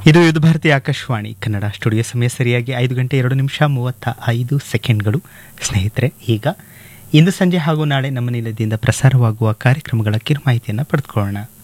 ಇದು ಯುದ್ಧ ಭಾರತಿ ಆಕಾಶವಾಣಿ ಕನ್ನಡ ಸ್ಟುಡಿಯೋ ಸಮಯ ಸರಿಯಾಗಿ 5:02:35 ಸ್ನೇಹಿತರೆ, ಈಗ ಇಂದು ಸಂಜೆ ಹಾಗೂ ನಾಳೆ ನಮ್ಮ ನಿಲಯದಿಂದ ಪ್ರಸಾರವಾಗುವ ಕಾರ್ಯಕ್ರಮಗಳ ಕಿರುಮಾಹಿತಿಯನ್ನು ಪಡೆದುಕೊಳ್ಳೋಣ.